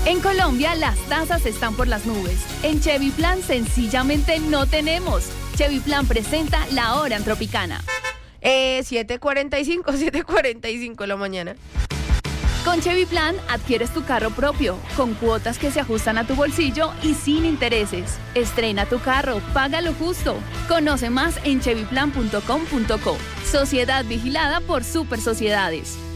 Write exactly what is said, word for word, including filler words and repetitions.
En Colombia las tasas están por las nubes. En Chevy Plan sencillamente no tenemos. Chevy Plan presenta La Hora en Tropicana. Eh, siete cuarenta y cinco, siete cuarenta y cinco de la mañana. Con Chevy Plan adquieres tu carro propio, con cuotas que se ajustan a tu bolsillo y sin intereses. Estrena tu carro, págalo justo. Conoce más en chevy plan punto com punto co. Sociedad vigilada por Super Sociedades.